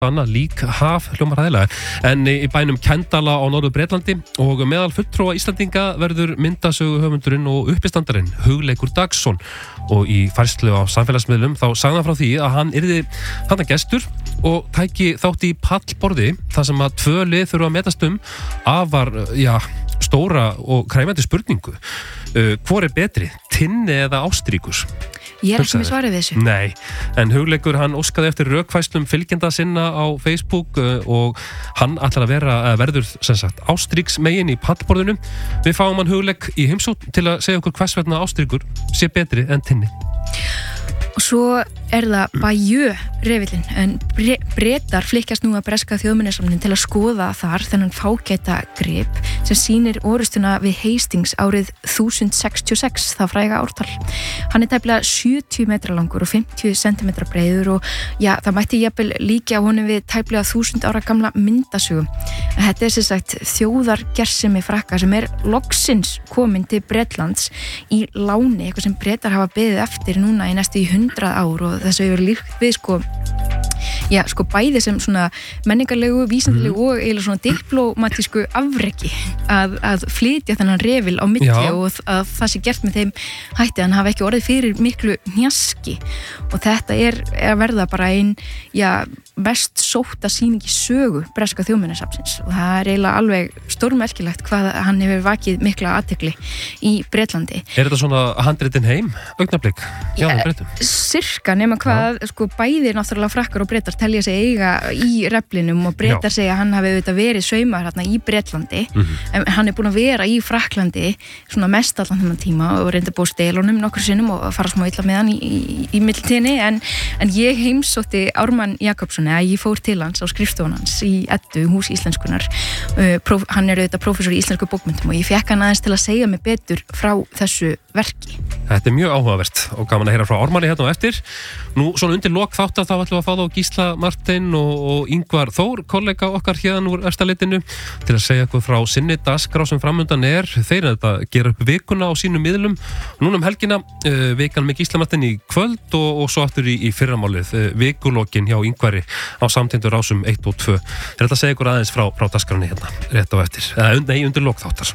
annað lík haf hljómar hræðilega en í bænum Kendala á Norður Bretlandi og meðal fulltrúa Íslendinga verður myndasöguhöfundurinn og uppistandarinn Hugleikur Dagsson og í færslu á samfélagsmiðlum þá sagði hann frá því að hann yrði þarna gestur og tæki þátt í pallborði þar sem að 2 lið þurfa að metast afar, stóra og kræfandi spurningu. Hvor betri, Tinni eða Ástríkur? Ég ekki með svarið við þessu. Nei, en Hugleikur hann óskaði eftir rökfærslum fylgjenda sinna á Facebook og hann ætlar að verður sem sagt Ástríks megin í pallborðinu. Við fáum hann Hugleik í heimsókn til að segja okkur hvers vegna Ástríkur sé betri en Tinni. Og svo það Bayeux-rifillinn, en Bretar flykkjast nú að breska þjóðminjasafninu til að skoða þar þennan fágæta grip sem sýnir orrustuna við Hastings árið 1066, það fræga ártal. Hann tæplega 70 metra langur og 50 cm breiður og það mætti jafnvel líkja á honum við tæplega 1000 ára gamla myndasögu. Þetta sem sagt þjóðargersemi frakka sem loksins komin til Bretlands í láni, eitthvað sem Bretar hafa beðið eftir núna í næstu 100 ár og þessu hefur líkt við bæði sem svona menningarlegu, vísindalegu og eiginlega svona diplómatísku afreki að flytja þennan refil á milli og að það sé gert með þeim hætti hann hafi ekki orðið fyrir miklu hnjaski og þetta að verða bara ein mest sótta sýning í sögu breska þjóðminjasafnsins og það eiginlega alveg stórmerkilegt hvað hann hefur vakið mikla athygli í Bretlandi. Þetta svona handritin heim, augnablik? Sirka, nema hvað bæði náttúrulega frakkar og Bretar telja sig eiga í reflinum og Bretar segja að hann hafi auðvitað verið saumaður hérna í Bretlandi en hann búinn að vera í Frakklandi svona mest allan þennan tíma og reyndi búið stelunum nokkru sinnum og fara smá illa með hann í millitíðinni en ég heimsótti Ármann Jakobsson ég fór til hans á skrifstofan hans í Eddu, Hús Íslenskunar hann auðvitað prófessor í íslensku bókmenntum og ég fekk hann aðeins til að segja mig betur frá þessu verki. Þetta mjög áhugavert og gaman að heyra frá Ármanni hérna á eftir. Nú svona undir lok þáttar þá ætlum við að fá þá Gísla Martein og Ingvar Þór, kollega okkar hérna úr Efstaleitinu til að segja eitthvað frá sinni dagskrá sem framundan þeir þetta gera upp vikuna á sínum miðlum og núna helgina vikan með Gísla Martein í kvöld og svo aftur í fyrramálið vikulokin hjá Ingvari á samtíndur rásum 1 og 2. Þetta segja ykkur aðeins frá dagskránni hérna rétt á eftir, undir lok þáttar.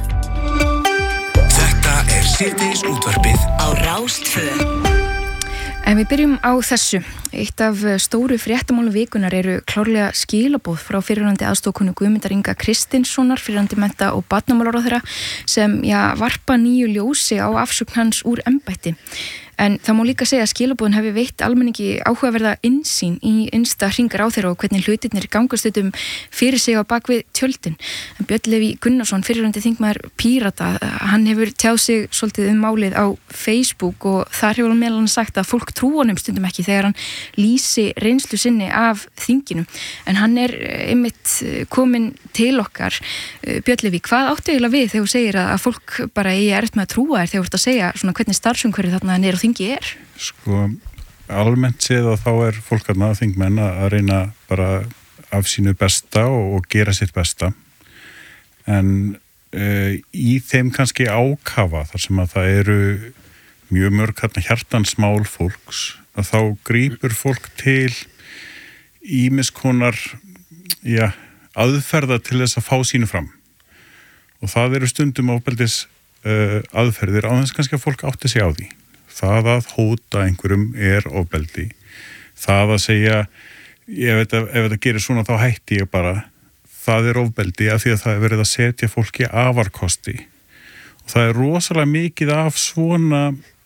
Þetta síðdegis útvarpið á Rás 2. En við byrjum á þessu. Eitt af stóru fréttamálum vikunar eru klárlega skilaboð frá fyrrverandi aðstoðarkonu Guðmundar Inga Kristinssonar, fyrrverandi mennta- og barnamálaráðherra sem varpa nýju ljósi á afsögn hans úr embætti. En það má líka segja að skilaboðin hefði veitt almenningi áhugaverða innsýn í innsta hring ráðherra og hvernig hlutirnir gangast fyrir sig á bakvið tjöldin. En Björn Leví Gunnarsson, fyrrverandi þingmaður Pírata, hann hefur tjáð sig svolítið málið á Facebook og þar hefur hann meðal hann sagt að fólk trúi honum stundum ekki þegar hann lýsi reynslu sinni af þinginu. En hann einmitt komin til okkar. Björn Leví, hvað áttu eiginlega við þegar þú segir að fólk bara eigi erfitt með að trúa þér þegar þú ert að segja svona hvernig starfsumhverfið þarna á þingi almennt séð að þá fólk að þingmenn að reyna bara af sínu besta og gera sitt besta en í þeim kannski ákafa þar sem að það eru mjög mörg hjartansmál fólks að þá grípur fólk til ýmis konar aðferða til þess að fá sínu fram og það eru stundum ofbeldis aðferðir á þess kannski að fólk átti sig á því. Það að hóta einhverjum ofbeldi. Það að segja, ef þetta gerir svona þá hætti ég bara. Það ofbeldi af því að það verið að setja fólki afarkosti. Og það rosalega mikið af svona,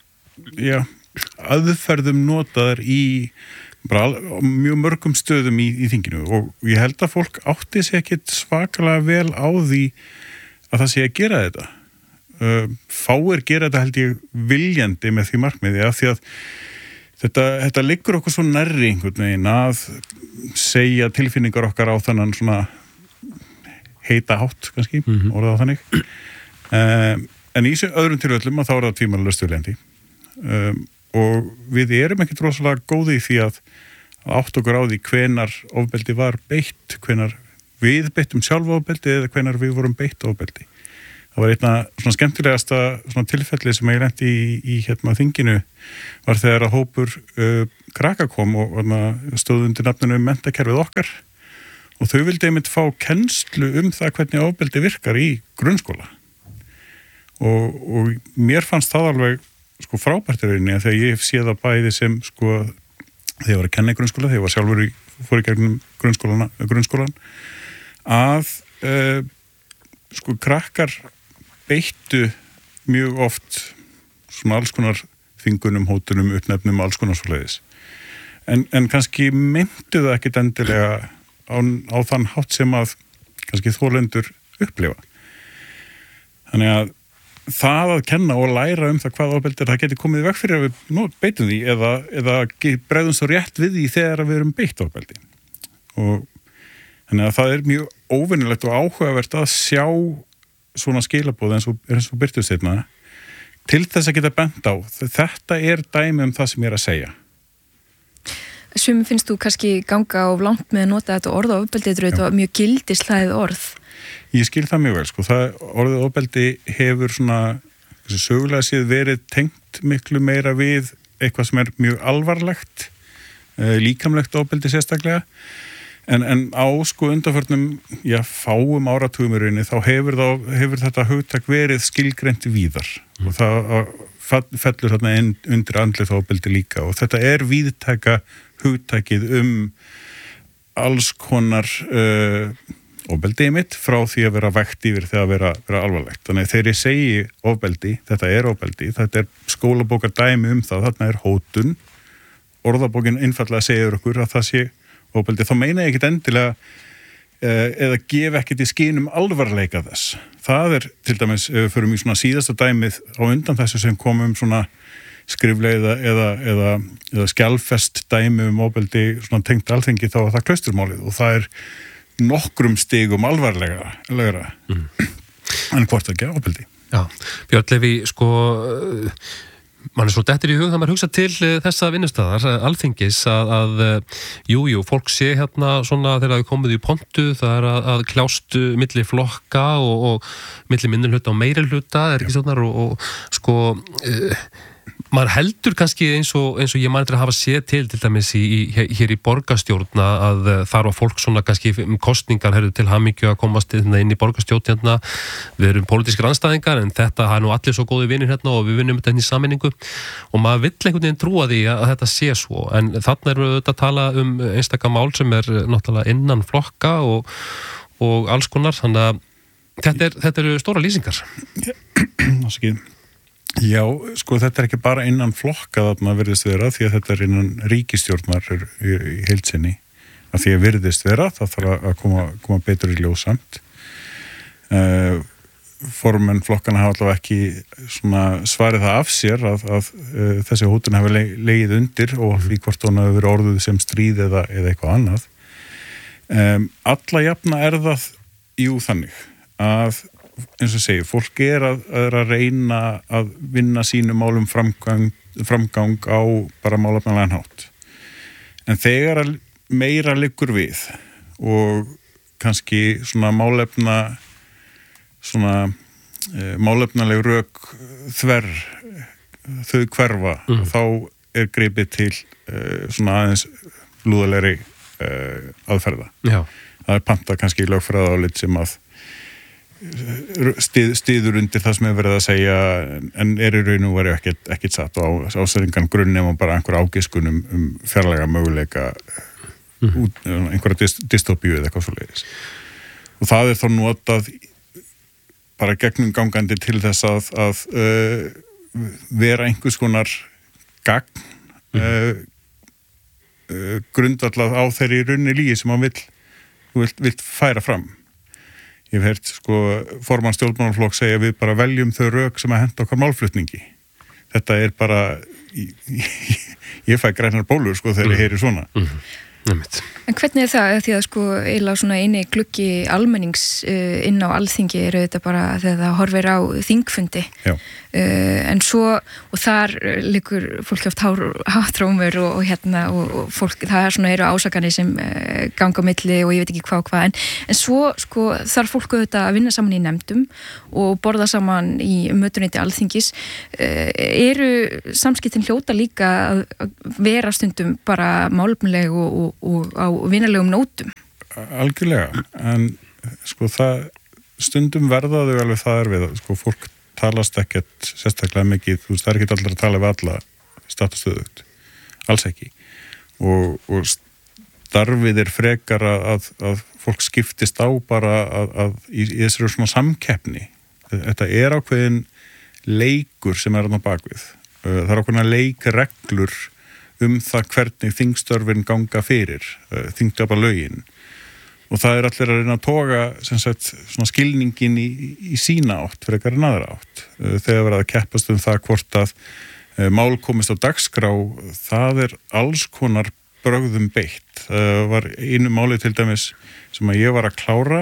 aðferðum notaðar í mjög mörgum stöðum í þinginu. Og ég held að fólk átti sig ekkit svakalega vel á því að það sé að gera þetta. Fáir gera þetta held ég viljandi með því markmiði af því að þetta liggur okkur svo nærri einhvern veginn að segja tilfinningar okkar á þannan svona heita hátt kannski, orðað á þannig en í þessu öðrum tilfellum að þá það tvímælalaust viljandi og við erum ekkert rosalega góði í því að átt okkur á því hvenar ofbeldi var beitt, hvenar við beittum sjálf ofbeldi eða hvenar við vorum beitt ofbeldi. Það var einna svona skemmtilegasta svona tilfelli sem ég lenti í þinginu var þegar að hópur krakka kom og stóð undir nafninu menntakerfið okkar og þau vildi einmitt fá kennslu það hvernig ofbeldi virkar í grunnskóla og mér fannst það alveg sko frábært í rauninni þegar ég sé það bæði sem sko þegar ég var að kenna í grunnskóla, þegar ég var sjálfur fór í gegnum grunnskólan að sko krakkar beittu mjög oft svona alls konar þvingunum, hótunum, uppnefnum, alls konar svoleiðis. En kannski myndu það ekkit endilega á þann hátt sem að kannski þolendur upplifa. Þannig að það að kenna og læra það hvað ofbeldi það geti komið í veg fyrir að við beitum því eða bregðum svo rétt við því þegar við erum beitt ofbeldi. Og þannig að það mjög óvinnilegt og áhugavert að sjá svona skilaboð eins og birtust hérna til þess að geta bent á. Þetta dæmi það sem ég að segja. Sumum finnst þú kannski ganga á langt með að nota þetta orð á ofbeldi, þetta mjög gildishlaðið orð. Ég skil það mjög vel, sko. Orðið ofbeldi hefur svona, sögulega séð verið tengt miklu meira við eitthvað sem mjög alvarlegt, líkamlegt ofbeldi sérstaklega. En á sko undanförnum, fáum áratugum í rauninni, þá hefur þetta hugtak verið skilgreint víðar og það fellur þarna undir andlegt ofbeldi líka og þetta víðtæka hugtakið alls konar ofbeldi mitt frá því að vera vægt yfir þegar að vera alvarlegt. Þannig þegar ég segi ofbeldi, þetta ofbeldi, þetta skólabókar dæmi það, þarna hótun, orðabókin einfallega segir okkur að það sé ofbeldi, þá meina ég ekkit endilega eða gef ekkit í skynum alvarleika þess. Það til dæmis, ef við förum í svona síðasta dæmið á undan þessu sem komum svona skriflega eða skjalfest dæmi ofbeldi svona tengt alþingi, þá það klausturmálið og það nokkrum stigum alvarlega en hvort ekki ofbeldi. Já, Björn Leví, sko mann svo dettur í hug það maður hugsa til þessa vinnustæðar, alþingis að fólk sé hérna svona þegar þau komið í pontu, það að kljást milli flokka og milli minnihluta og meirihluta, ekki svona og sko maður heldur kannski eins og ég mætti að hafa séð til dæmis hér í borgarstjórn að þar var fólk svona kannski kostningar herðu til hamingju að komast inn í borgarstjórn hérna, við erum pólitískir andstæðingar en þetta er nú allir svo góði vinir hérna og við vinnum þetta í sameiningu og maður vill einhvern veginn trúa því að þetta sé svo en þarna erum við auðvitað að tala einstaka mál sem náttúrulega innan flokka og alls konar, þannig að þetta eru stóra lýsingar. Já, sko þetta ekki bara innan flokka þarna virðist vera því að þetta innan ríkisstjórnar í heildsinni að því að virðist vera, það þarf að koma betur í ljósamt. Formenn flokkana hafa allavega ekki svona svarið það af sér að þessi hótun hafi legið undir og því hvort hún hafi verið orðuð sem stríð eða eitthvað annað. Alla jafna það þannig að eins og segi, fólk að reyna að vinna sínum málum framgang á bara málefnalega hátt. En þegar meira liggur við og kannski svona málefnaleg rök þau hverfa og þá gripið til svona aðeins lúðalegri aðferða. Já. Það pantað kannski lögfræðaálit sem að stiður undir það sem verið að segja en í raun og veru ekkert satt og ásæringan grunn nema bara einhver ágiskunum fjarlæga möguleika einhverja dystopíu eða eitthvað svoleiðis. Og það þá notað bara gegnum gangandi til þess að vera einhvers konar gagn grundvallað á þeirri runni lígi sem hann vill færa fram. Ég hef heyrt formann stjórnmálaflokk segja við bara veljum þau rök sem að henta okkar málflutningi. Þetta bara ég fæ grænar bólur þegar ég heyri svona. En hvernig það? Því að sko eiginlega svona eini gluggi almennings inn á Alþingi þetta bara þegar það horfir á þingfundi. En svo, og þar liggur fólk oft hátrómur og fólk, það svona eru ásakanir sem ganga á milli og ég veit ekki hvað. En svo sko þarf fólk auðvitað að vinna saman í nefndum og borða saman í mötuneyti Alþingis. Eru samskiptin hljóta líka að vera stundum bara málefnileg og á vinalegum nótum? Algjörlega, en sko það stundum verða þau alveg það við að sko fólk talast ekkert sérstaklega mikið, það er ekkert allir að tala við alla statustöðugt, alls ekki og starfið frekar að fólk skiptist á bara í þessari svona samkeppni. Þetta ákveðin leikur sem þarna bakvið. Það ákveðina leikreglur það hvernig þingstörfin ganga fyrir, þingdapa lögin og það allir að reyna að toga sem sagt, svona skilningin í sína átt frekar en aðra átt. Þegar verið að keppast það hvort að mál komist á dagskrá, það alls konar brögðum beitt. Það var einu máli til dæmis sem að ég var að klára,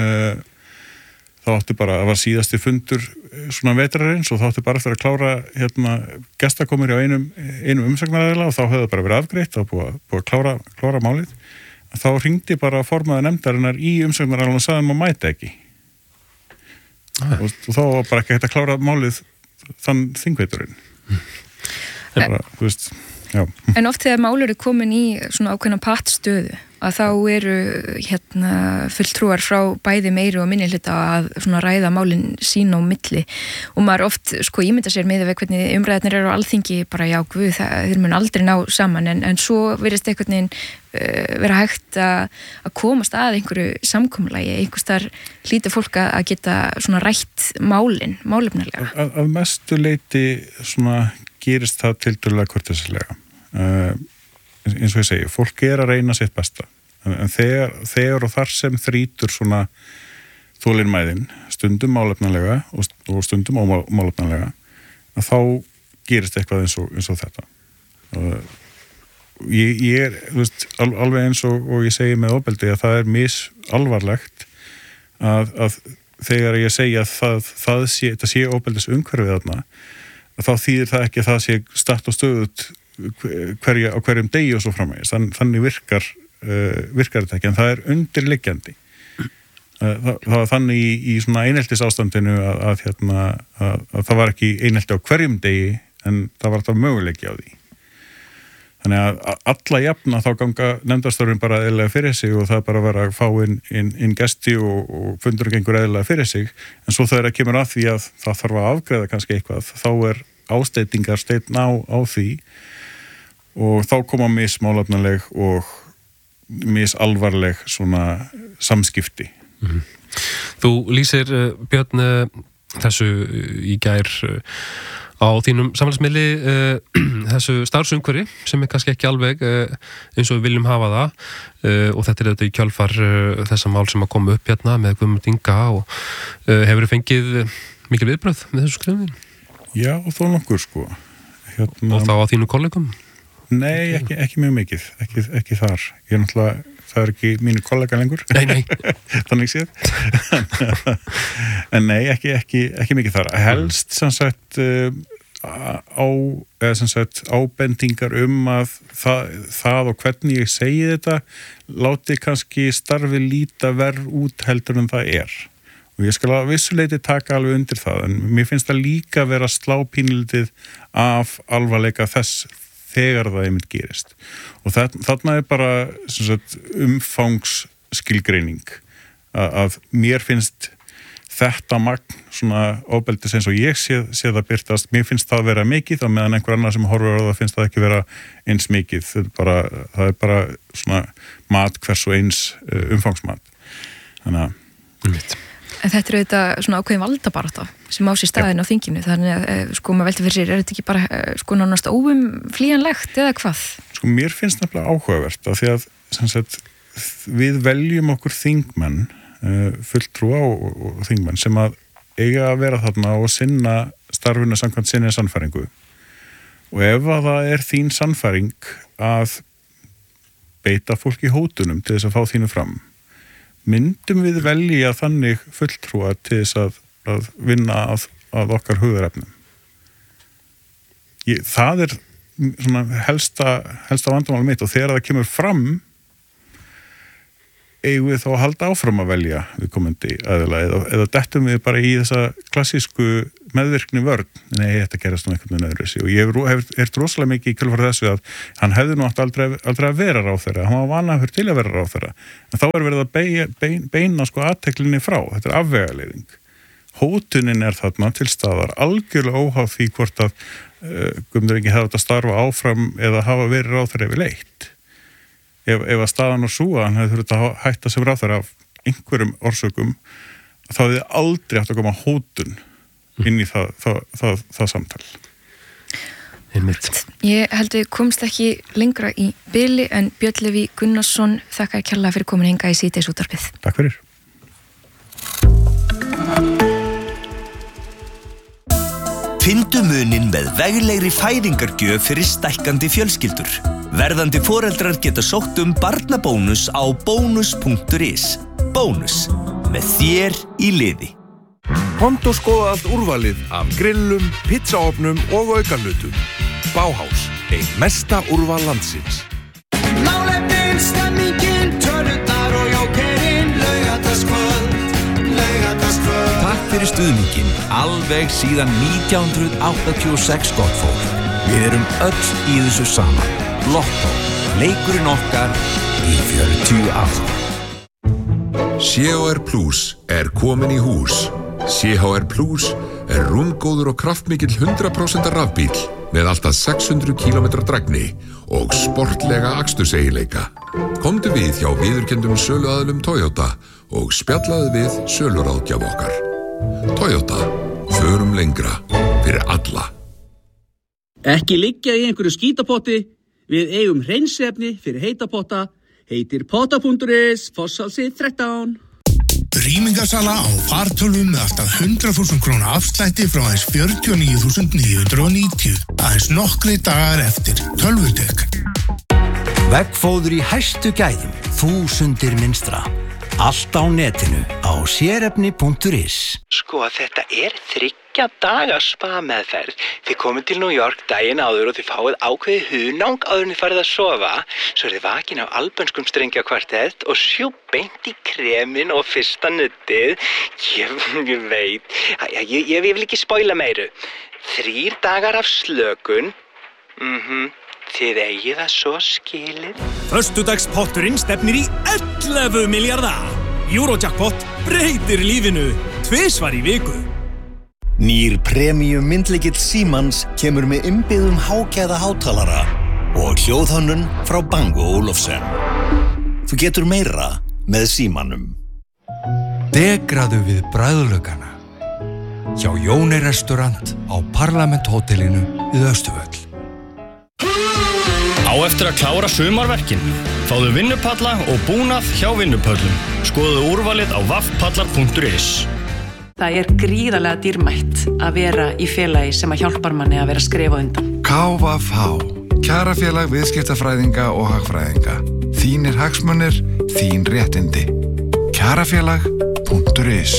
það var síðasti fundur svona vetrarins og það átti bara eftir að klára gestakomur á einum umsagnaraðila og þá hefði það bara verið afgreitt og búið að klára málið. Þá hringdi bara formaður nefndarinnar í umsagnaraðilann og sagði að mæta ekki. Og þá var bara ekki hægt að klára málið þann þingveiturinn. En oft þegar mál eru komin í svona ákveðna pattstöðu að þá eru fulltrúar frá bæði meiri og minni hluta að svona ræða málin sín á milli og maður oft sko ímynda sér með hvernig umræðarnir eru á Alþingi bara já, guð, þeir mun aldrei ná saman en svo virðist einhvern veginn vera hægt að komast að einhverju samkomulagi, einhvers þar hlýtur fólk að geta svona rætt málefnilega. Að mestu leyti svona gerist það tiltölulega kurteislega. Eins og ég segi, fólk að reyna sitt besta en þegar og þar sem þrýtur svona þolinmæðin stundum málefnalega og stundum ómálefnalega að þá gerist eitthvað eins og þetta ég þú veist, alveg eins og ég segi með ofbeldi að það misalvarlegt að þegar ég segi að þetta sé ofbeldis umhverfið þarna að þá þýðir það ekki að það sé statt og stöðut á hverjum degi og svo framvegis. Þannig virkar þetta ekki, en það undirliggjandi. Það var þannig í svona eineltis ástandinu að það var ekki einelti á hverjum degi, en það var alltaf möguleiki á því. Þannig að alla jafna þá ganga nefndarstörfin bara eðlilega fyrir sig og það bara vera að fá inn gesti og fundur gengur eðlilega fyrir sig, en svo þegar það kemur að því að það þarf að afgreiða kannski eitthvað, þá ásteytingar steinn á því og þá koma mismálefnaleg og misalvarleg svona samskipti. Þú lýsir, Björn, þessu í gær á þínum samfélagsmiðli þessu starfsumhverfi sem kannski ekki alveg eins og við viljum hafa það og þetta þetta í kjölfar þessa mál sem að koma upp hérna með Guðmund Inga og hefur fengið mikil viðbrögð með þessu skrifin? Já, og þó nokkur sko. Og þá á þínum kollegum? Nei, ekki mjög mikið, ekki þar. Ég náttúrulega, það ekki mínu kollega lengur. Nei. Þannig séð. En nei, ekki mikið þar. Helst sem sagt ábendingar að það og hvernig ég segi þetta láti kannski starfi líta verð út heldur en það og ég skal að vissuleiti taka alveg undir það en mér finnst það líka vera slápínlitið af alvarleika þess þegar það einmitt gerist og þarna bara umfangsskilgreining að mér finnst þetta magn svona ofbeldis eins og ég sé það birtast, mér finnst það vera mikið og meðan einhver annar sem horfir á það finnst það ekki vera eins mikið, það er bara svona mat hvers og eins umfangsmat. Þannig að En þetta auðvitað svona ákveðin valdabarátta sem á sér staðin á þinginu, þannig að sko maður velti fyrir sér, þetta ekki bara sko nánast óumflýjanlegt eða hvað? Sko mér finnst nefnilega áhugavert af því að sem sagt, við veljum okkur þingmenn fulltrúa og þingmenn sem að eiga að vera þarna og sinna starfinu samkvæmt sinni sannfæringu og ef að það þín sannfæring að beita fólki hótunum til þess að fá þínu fram, myndum við velja þannig fulltrúa til þess að vinna að okkar hugðarefnum. Það svona helsta vandamál mitt, og þegar það kemur fram eigum við þá að halda áfram að velja viðkomandi aðila eða dettum við bara í þessa klassísku meðvirkni vörn, nei, þetta gerast nú einhvern veginn öðru sig, og ég hef rosalega mikið í kjölfar þessu að hann hefði nú aldrei að vera ráðherra, hann var vanafur til að vera ráðherra, en þá verið að beina sko athyglinni frá, þetta afvegaleiðing. Hótunin þarna til staðar, algjörlega óháð því hvort að Guðmundur Ingi hefði að starfa áfram eða hafa verið ráðherra yfirleitt. Ef að staðan og svo að hann hefði þurft að hætta sem ráðherra af einhverjum orsökum, þá hefði aldrei átt að koma hótun inn í það samtal. Ég held við komst ekki lengra í bili, en Björn Leví Gunnarsson, þakka kærlega fyrir komin hingað í Síðdegisútvarpið. Takk fyrir. Finndu muninn með veglegri fæðingargjöf fyrir stækkandi fjölskyldur. Verðandi foreldrar geta sótt barnabónus á bónus.is. Bónus, með þér í liði. Komdu og skoða allt úrvalið af grillum, pizzaofnum og aukalutum. Bauhaus, ein mesta úrval landsins. Málefnin, stemmingin, tölurnar og jókerinn, laugardagskvöld. Takk fyrir stuðninginn, alveg síðan 1986 gott fólk. Við erum öll í þessu saman. Lotto, leikurinn okkar í 40 ár. CHR Plus komin í hús. CHR Plus rúmgóður og kraftmikill 100% rafbíll með alltaf 600 km drægni og sportlega aksturseiginleika. Komdu við hjá viðurkenndum söluaðilum Toyota og spjallaðu við söluráðgjaf okkar. Toyota, förum lengra fyrir alla. Ekki liggja í einhverju skítapotti, við eigum hreinsefni fyrir heitapotta, heitir potta.is, Fossálsið 13. Rýmingasala á fartölvum með alltaf 100.000 króna afslætti frá aðeins 49.990, aðeins nokkri dagar eftir Tölvutek. Veggfóður í hæstu gæðum, þúsundir mynstra. Allt á netinu á sérefni.is. Sko, þetta 3 daga spa-meðferð. Þið komið til New York daginn áður og þið fáið ákveðið hunang áður en þið farið að sofa. Svo þið vakin á albönskum strengjakvartett og beint í kremin og fyrsta nuddið. Ég veit. Ég vil ekki spoila meiru. 3 dagar af slökun. Þið eigið það svo skilið. Föstudagspotturinn stefnir í 11 milljarða. Eurojackpot breytir lífinu 2 svar í viku. Nýr premium myndlykill Símans kemur með innbyggðum hágæða hátalara og hljóðhönnun frá Bang & Olufsen. Þú getur meira með Símanum. Degraðu við bragðlaugana hjá Jóni restaurant á Parlament-hótelinu við Austurvöll. Á eftir að klára sumarverkin. Fáðu vinnupalla og búnað hjá vinnupöllum. Skoðu úrvalið á vaffpallar.is. Það gríðarlega dýrmætt að vera í félagi sem að hjálpar manni að vera að skrifa undan. KVF, Kjarafélag viðskiptafræðinga og hagfræðinga. Þínir hagsmunir, þín réttindi. Kjarafélag.is.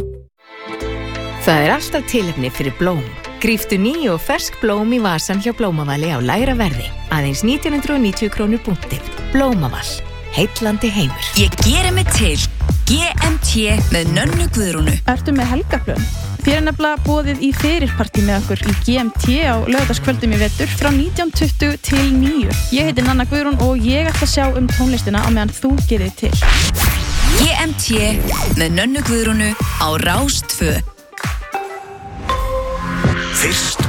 Það alltaf tilefni fyrir blóm. Gríptu ný og fersk blóm í vasan hjá Blómavali á lægra verði. Aðeins 1990 krónur punktið. Blómavall. Heitlandi heimur. Ég geri mig til. GMT með Nönnu Guðrúnu. Ertu með helgaplön? Þér nefnilega boðið í fyrirpartí með okkur í GMT á laugardagskvöldum í vetur frá 19:20 til 9. Ég heiti Nanna Guðrún og ég ætla að sjá tónlistina á meðan þú gerir til. GMT með Nönnu Guðrúnu á Rás 2. Fyrst